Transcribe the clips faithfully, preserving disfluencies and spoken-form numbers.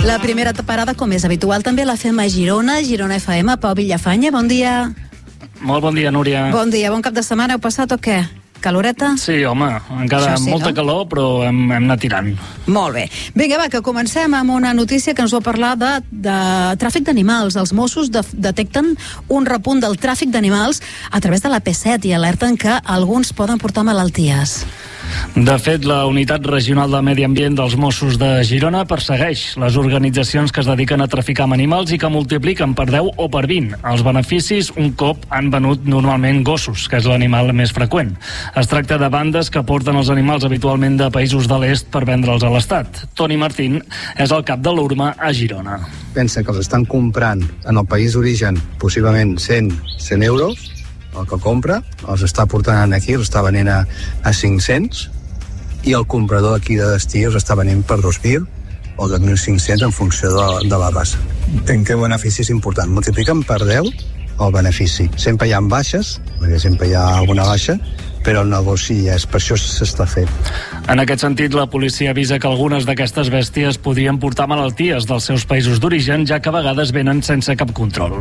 La primera parada, com és habitual, també la fem a Girona, Girona F M. Pau Villafanya, bon dia. Molt bon dia, Núria. Bon dia, bon cap de setmana. Heu passat o què? Caloreta? Sí, home, encara sí, molta no? calor, però hem, hem anat tirant. Molt bé. Vinga, va, que comencem amb una notícia que ens va parlar de, de tràfic d'animals. Els Mossos de, detecten un repunt del tràfic d'animals a través de la P set i alerten que alguns poden portar malalties. De fet, la Unitat Regional de Medi Ambient dels Mossos de Girona persegueix les organitzacions que es dediquen a traficar amb animals i que multipliquen per deu o per vint els beneficis un cop han venut normalment gossos, que és l'animal més freqüent. Es tracta de bandes que porten els animals habitualment de països de l'est per vendre'ls a l'Estat. Toni Martín és el cap de l'U R M A a Girona. Pensa que els estan comprant en el país d'origen possiblement cent euros, el que compra, els està portant aquí, els està venent a, a cinc-cents, i el comprador aquí de destí els està venent per dos mil o dos mil cinc-cents en funció de, de la raça. Entenc que el benefici és important. Multipliquen per deu el benefici. Sempre hi ha baixes, perquè sempre hi ha alguna baixa, però el negoci és, per això s'està fent. En aquest sentit, la policia avisa que algunes d'aquestes bèsties podrien portar malalties dels seus països d'origen, ja que a vegades venen sense cap control.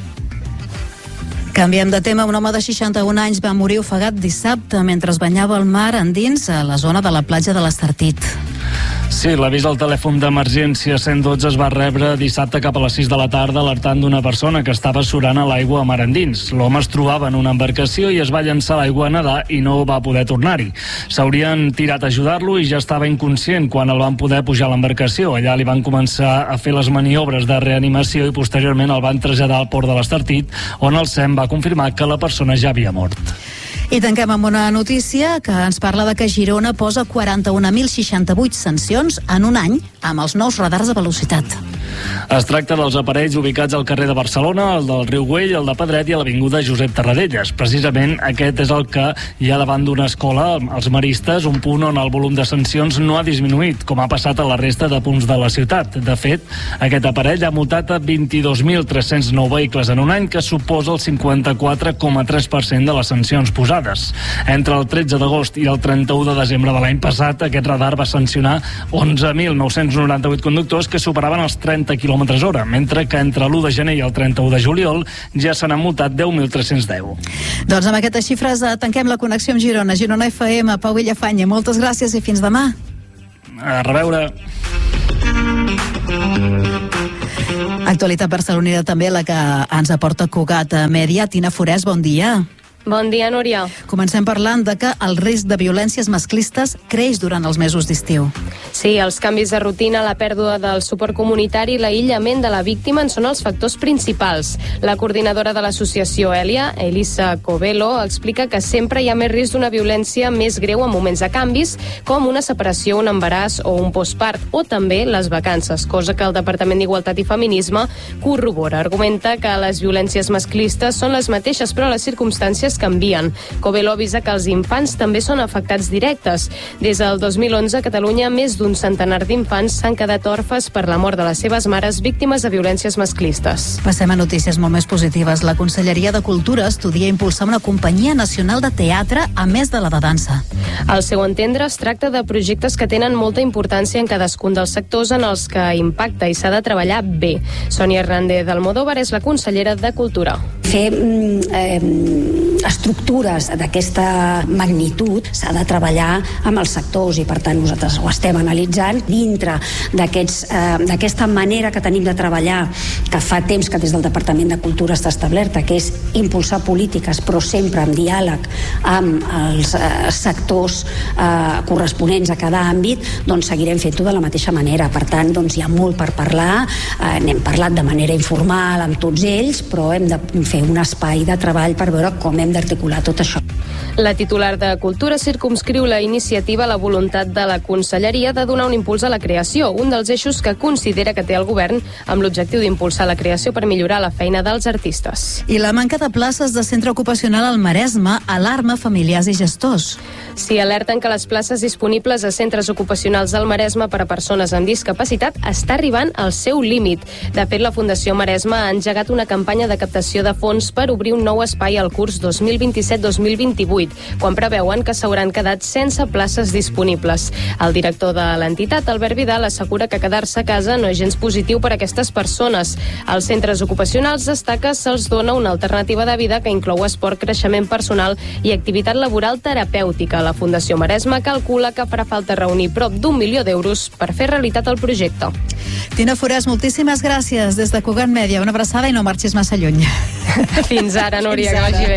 Canviem de tema. Un home de seixanta-un anys va morir ofegat dissabte mentre es banyava al mar endins a la zona de la platja de l'Estartit. Sí, l'avís al telèfon d'emergència cent dotze es va rebre dissabte cap a les sis de la tarda alertant d'una persona que estava surant a l'aigua a mar endins. L'home es trobava en una embarcació i es va llançar a l'aigua a nedar i no va poder tornar-hi. S'haurien tirat a ajudar-lo i ja estava inconscient quan el van poder pujar a l'embarcació. Allà li van començar a fer les maniobres de reanimació i posteriorment el van traslladar al port de l'Estartit, on el S E M va confirmar que la persona ja havia mort. I tanquem amb una notícia que ens parla de que Girona posa quaranta-un mil seixanta-vuit sancions en un any amb els nous radars de velocitat. Es tracta dels aparells ubicats al carrer de Barcelona, el del Riu Güell, el de Pedret i a l'avinguda Josep Tarradellas. Precisament aquest és el que hi ha davant d'una escola, els Maristes, un punt on el volum de sancions no ha disminuït, com ha passat a la resta de punts de la ciutat. De fet, aquest aparell ha multat a vint-i-dos mil tres-cents nou vehicles en un any, que suposa el cinquanta-quatre coma tres per cent de les sancions posades. Entre el tretze d'agost i el trenta-u de desembre de l'any passat, aquest radar va sancionar onze mil nou-cents noranta-vuit conductors que superaven els trenta quilòmetres hora, mentre que entre l'u de gener i el trenta-u de juliol ja se n'han multat deu mil tres-cents deu. Doncs amb aquestes xifres eh, tanquem la connexió amb Girona. Girona F M, Pau Villafanya, moltes gràcies i fins demà. A reveure. Actualitat barcelonina també, la que ens aporta Cugat Mèdia. Tina Forès, bon dia. Bon dia, Núria. Comencem parlant de que el risc de violències masclistes creix durant els mesos d'estiu. Sí, els canvis de rutina, la pèrdua del suport comunitari i l'aïllament de la víctima en són els factors principals. La coordinadora de l'associació Èlia, Elisa Covelo, explica que sempre hi ha més risc d'una violència més greu en moments de canvis, com una separació, un embaràs o un postpart, o també les vacances, cosa que el Departament d'Igualtat i Feminisme corrobora. Argumenta que les violències masclistes són les mateixes, però les circumstàncies canvien. Covelo avisa que els infants també són afectats directes. Des del dos mil onze, a Catalunya, més d'un centenar d'infants s'han quedat orfes per la mort de les seves mares víctimes de violències masclistes. Passem a notícies molt més positives. La Conselleria de Cultura estudia impulsar una companyia nacional de teatre a més de la de dansa. Al seu entendre, es tracta de projectes que tenen molta importància en cadascun dels sectors en els que impacta i s'ha de treballar bé. Sònia Hernández Almodóvar és la consellera de Cultura. Fer eh, estructures d'aquesta magnitud s'ha de treballar amb els sectors i per tant nosaltres ho estem analitzant dintre d'aquests, eh, d'aquesta manera que tenim de treballar, que fa temps que des del Departament de Cultura està establerta, que és impulsar polítiques però sempre en diàleg amb els eh, sectors eh, corresponents a cada àmbit, doncs seguirem fent-ho de la mateixa manera. Per tant, doncs hi ha molt per parlar, eh, n'hem parlat de manera informal amb tots ells, però hem de fer un espai de treball per veure com hem d'articular tot això. La titular de Cultura circumscriu la iniciativa a la voluntat de la Conselleria de donar un impuls a la creació, un dels eixos que considera que té el govern amb l'objectiu d'impulsar la creació per millorar la feina dels artistes. I la manca de places de centre ocupacional al Maresme alarma familiars i gestors. Sí, alerten que les places disponibles a centres ocupacionals del Maresme per a persones amb discapacitat està arribant al seu límit. De fet, la Fundació Maresme ha engegat una campanya de captació de fons per obrir un nou espai al curs dos dos mil vint-i-set dos mil vint-i-vuit, quan preveuen que s'hauran quedat sense places disponibles. El director de l'entitat, Albert Vidal, assegura que quedar-se a casa no és gens positiu per a aquestes persones. Als centres ocupacionals destaca se'ls dona una alternativa de vida que inclou esport, creixement personal i activitat laboral terapèutica. La Fundació Maresme calcula que farà falta reunir prop d'un milió d'euros per fer realitat el projecte. Tina Forès, moltíssimes gràcies des de Cugat Mèdia. Una abraçada i no marxis massa lluny. Fins ara, Núria, Fins ara. que vagi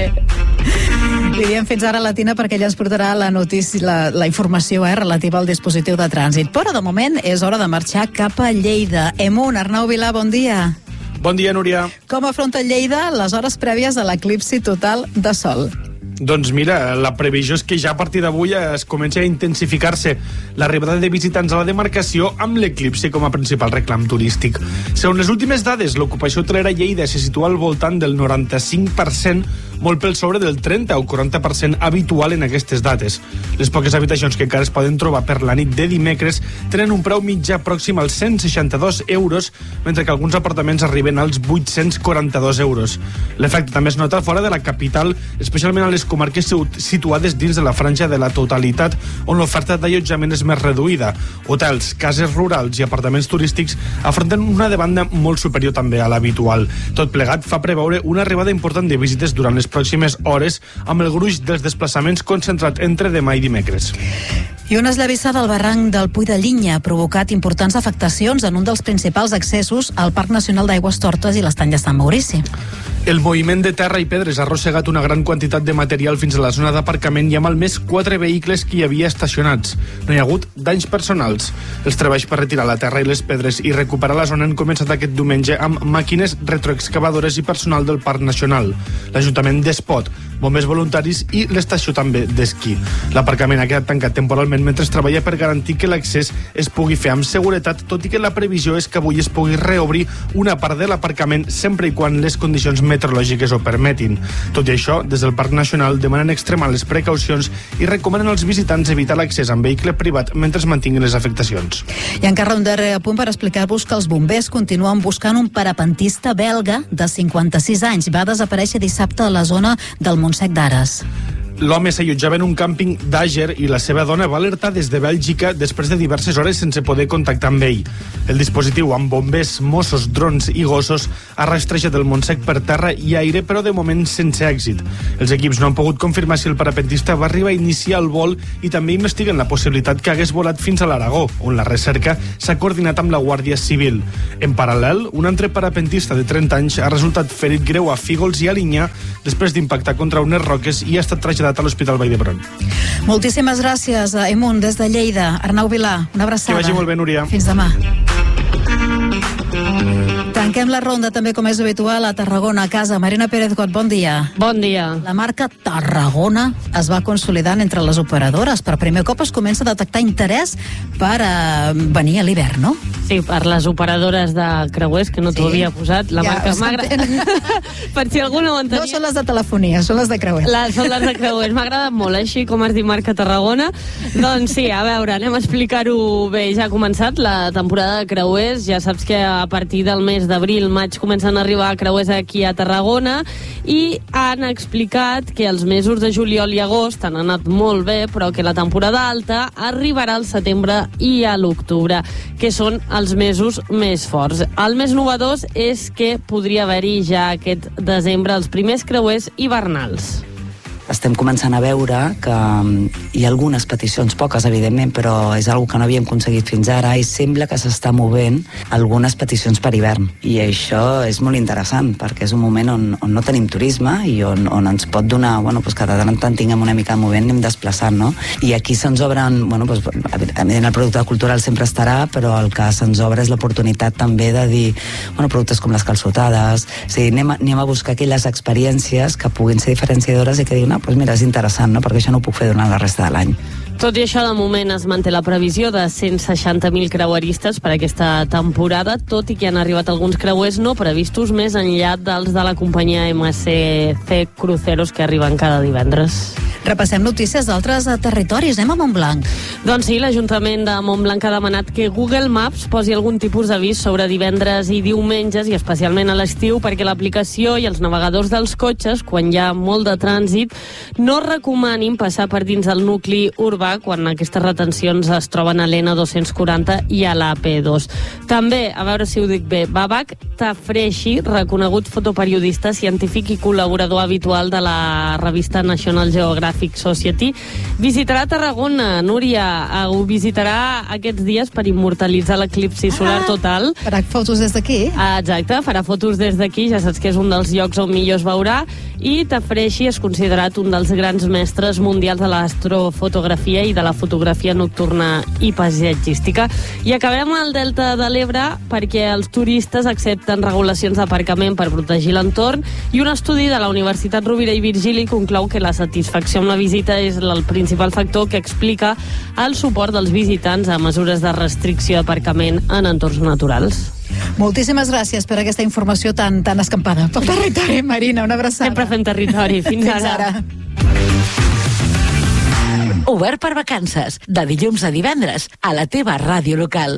bé. Li diem fins ara a la Tina perquè ella ens portarà la notícia, la, la informació eh, relativa al dispositiu de trànsit. Però de moment és hora de marxar cap a Lleida. Emun, Arnau Vilà, bon dia. Bon dia, Núria. Com afronta Lleida les hores prèvies a l'eclipsi total de sol? Doncs mira, la previsió és que ja a partir d'avui es comença a intensificar-se l'arribada de visitants a la demarcació amb l'eclipsi com a principal reclam turístic. Segons les últimes dades, l'ocupació hotelera a Lleida se situa al voltant del noranta-cinc per cent, molt pel sobre del trenta o quaranta per cent habitual en aquestes dates. Les poques habitacions que encara es poden trobar per la nit de dimecres tenen un preu mitjà pròxim als cent seixanta-dos euros, mentre que alguns apartaments arriben als vuit-cents quaranta-dos euros. L'efecte també es nota fora de la capital, especialment a les comarques situades dins de la franja de la totalitat, on l'oferta d'allotjament és més reduïda. Hotels, cases rurals i apartaments turístics afronten una demanda molt superior també a l'habitual. Tot plegat fa preveure una arribada important de visites durant les pròximes hores, amb el gruix dels desplaçaments concentrat entre demà i dimecres. I una esllavissada al barranc del Puy de Linya ha provocat importants afectacions en un dels principals accessos al Parc Nacional d'Aigües Tortes i l'Estany de Sant Maurici. El moviment de terra i pedres ha arrossegat una gran quantitat de material fins a la zona d'aparcament i amb almenys quatre vehicles que hi havia estacionats. No hi ha hagut danys personals. Els treballs per retirar la terra i les pedres i recuperar la zona han començat aquest diumenge amb màquines retroexcavadores i personal del Parc Nacional, l'Ajuntament d'Espot, bombers voluntaris i l'estació també d'esquí. L'aparcament ha quedat tancat temporalment mentre es treballa per garantir que l'accés es pugui fer amb seguretat, tot i que la previsió és que avui es pugui reobrir una part de l'aparcament sempre i quan les condicions meteorològiques ho permetin. Tot i això, des del Parc Nacional demanen extremar les precaucions i recomanen als visitants evitar l'accés amb vehicle privat mentre es mantinguin les afectacions. I encara un darrer apunt per explicar-vos que els bombers continuen buscant un parapentista belga de cinquanta-sis anys. Va desaparèixer dissabte a la zona del Montsec d'Ares. L'home s'allotjava en un càmping d'Àger i la seva dona va alertar des de Bèlgica després de diverses hores sense poder contactar amb ell. El dispositiu amb bombers, Mossos, drons i gossos ha rastrejat el Montsec per terra i aire, però de moment sense èxit. Els equips no han pogut confirmar si el parapentista va arribar a iniciar el vol i també investiguen la possibilitat que hagués volat fins a l'Aragó, on la recerca s'ha coordinat amb la Guàrdia Civil. En paral·lel, un altre parapentista de trenta anys ha resultat ferit greu a Fígols i a Linyà després d'impactar contra unes roques i ha estat traslladat a l'Hospital Vall d'Hebron. Moltíssimes gràcies, Emun, des de Lleida. Arnau Vilà, una abraçada. Que vagi molt bé, Núria. Fins demà. Tanquem la ronda també, com és habitual, a Tarragona, a casa. Marina Pérez-Got, bon dia. Bon dia. La marca Tarragona es va consolidant entre les operadores. Per primer cop es comença a detectar interès per uh, venir a l'hivern, no? Sí, per les operadores de creuers, que no t'ho Sí. havia posat. La Ja, marca m'agrada. Per si algú no ho entenia. No són les de telefonia, són les de creuer. La, són les de creuers. M'ha agradat molt, així com has dit marca Tarragona. Doncs sí, a veure, anem a explicar-ho bé. Ja ha començat la temporada de creuers. Ja saps que a partir del mes d'abril, maig, comencen a arribar creuers aquí a Tarragona i han explicat que els mesos de juliol i agost han anat molt bé, però que la temporada alta arribarà al setembre i a l'octubre, que són els mesos més forts. El més novedós és que podria haver-hi ja aquest desembre els primers creuers hivernals. Estem començant a veure que hi ha algunes peticions, poques evidentment, però és una que no havíem aconseguit fins ara i sembla que s'està movent algunes peticions per hivern. I això és molt interessant perquè és un moment on, on no tenim turisme i on, on ens pot donar, bueno, pues que de tant en tant tinguem una mica de moviment, anem desplaçant, no? I aquí se'ns obren, bueno, pues, evidentment el producte cultural sempre estarà, però el que se'ns obre és l'oportunitat també de dir, bueno, productes com les calçotades, o sigui, anem a, anem a buscar aquelles experiències que puguin ser diferenciadores i que diuen, no, doncs mira, és interessant, no? Perquè això no ho puc fer durant la resta de l'any. Tot i això, de moment es manté la previsió de cent seixanta mil creueristes per aquesta temporada, tot i que han arribat alguns creuers no previstos més enllà dels de la companyia M S C Cruceros que arriben cada divendres. Repassem notícies d'altres territoris. Anem a Montblanc. Doncs sí, l'Ajuntament de Montblanc ha demanat que Google Maps posi algun tipus d'avís sobre divendres i diumenges, i especialment a l'estiu, perquè l'aplicació i els navegadors dels cotxes, quan hi ha molt de trànsit, no recomanin passar per dins del nucli urbà quan aquestes retencions es troben a l'N dos-cents quaranta i a l'A P dos. També, a veure si ho dic bé, Babak Tafreshi, reconegut fotoperiodista, científic i col·laborador habitual de la revista National Geographic Society, visitarà Tarragona. Núria, ho visitarà aquests dies per immortalitzar l'eclipsi solar ah, total. Farà fotos des d'aquí? Ah, exacte, farà fotos des d'aquí, ja saps que és un dels llocs on millor es veurà, i Tafreshi és considerat un dels grans mestres mundials de l'astrofotografia i de la fotografia nocturna i paisatgística. I acabem al Delta de l'Ebre perquè els turistes accepten regulacions d'aparcament per protegir l'entorn, i un estudi de la Universitat Rovira i Virgili conclou que la satisfacció amb la visita és el principal factor que explica el suport dels visitants a mesures de restricció d'aparcament en entorns naturals. Moltíssimes gràcies per aquesta informació tan, tan escampada pel territori, Marina. Una abraçada. Sempre fem territori. Fins, Fins ara. ara. Obert per vacances, de dilluns a divendres, a la teva ràdio local.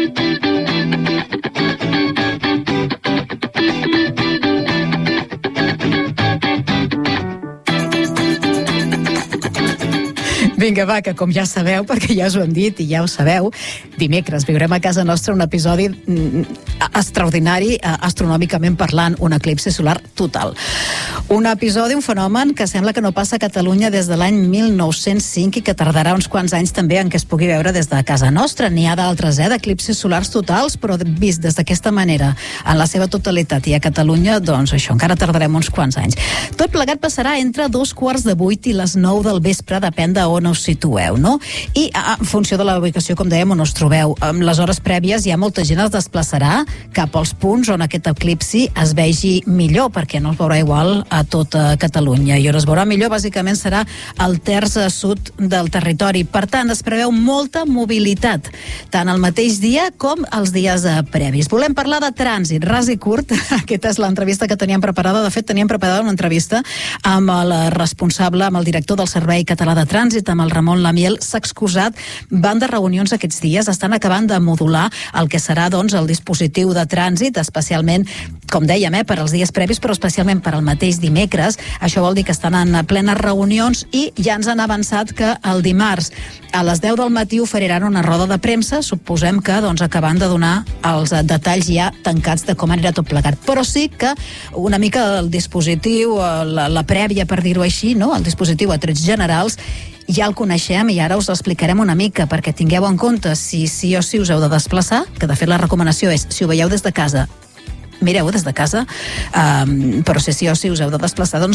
Vinga, va, que com ja sabeu, perquè ja us ho hem dit i ja ho sabeu, dimecres viurem a casa nostra un episodi extraordinari, astronòmicament parlant, un eclipsi solar total. Un episodi, un fenomen que sembla que no passa a Catalunya des de l'any mil nou-cents cinc i que tardarà uns quants anys també en què es pugui veure des de casa nostra. N'hi ha d'altres, eh, d'eclipsis solars totals, però vist des d'aquesta manera, en la seva totalitat i a Catalunya, doncs això, encara tardarem uns quants anys. Tot plegat passarà entre dos quarts de vuit i les nou del vespre, depèn d'on us situeu, no? I en funció de la ubicació, com dèiem, on us trobeu. En les hores prèvies ja molta gent es desplaçarà cap als punts on aquest eclipsi es vegi millor, perquè no es veurà igual a tota Catalunya. I on es veurà millor, bàsicament, serà el terç sud del territori. Per tant, es preveu molta mobilitat, tant el mateix dia com els dies previs. Volem parlar de trànsit, ras i curt. Aquesta és l'entrevista que teníem preparada. De fet, teníem preparada una entrevista amb el responsable, amb el director del Servei Català de Trànsit, amb el Ramon Lamiel. S'ha excusat, van de reunions aquests dies, estan acabant de modular el que serà, doncs, el dispositiu de trànsit, especialment, com dèiem, eh, per als dies previs, però especialment per al mateix dimecres. Això vol dir que estan en plenes reunions i ja ens han avançat que el dimarts a les deu del matí oferiran una roda de premsa, suposem que, doncs, acabant de donar els detalls ja tancats de com anirà tot plegat. Però sí que una mica el dispositiu, la, la prèvia, per dir-ho així, no?, el dispositiu a trets generals, ja el coneixem i ara us l'explicarem una mica perquè tingueu en compte si sí o sí us heu de desplaçar, que de fet la recomanació és, si ho veieu des de casa, mireu des de casa, um, però si sí o sí us heu de desplaçar, doncs